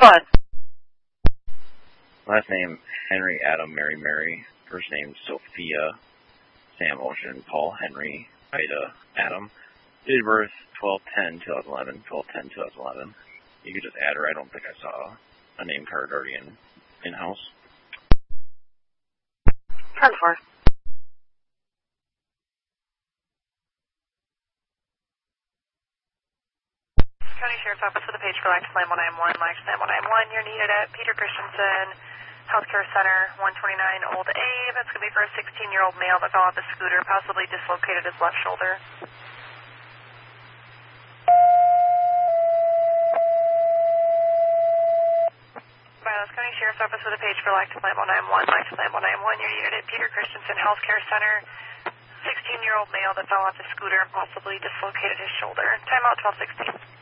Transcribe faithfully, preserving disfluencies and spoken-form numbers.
Go ahead. Last name, Henry Adam Mary Mary. First name, Sophia Sam Ocean Paul Henry Ida Adam. Date of birth, twelve ten twenty eleven. twelve ten twenty eleven. You could just add her. I don't think I saw a name card already in, in-house. ten four. County Sheriff's Office with a page for Lax Lamb one nine one. Lax Lamb one nine one, you're needed at Peter Christensen Healthcare Center, one twenty-nine Old Ave. That's going to be for a sixteen-year-old male that fell off a scooter, possibly dislocated his left shoulder. Vilas County Sheriff's Office with a page for Lax Lamb one nine one. Lax Lamb one nine one, you're needed at Peter Christensen Healthcare Center. sixteen-year-old male that fell off a scooter and possibly dislocated his shoulder. Timeout twelve sixteen.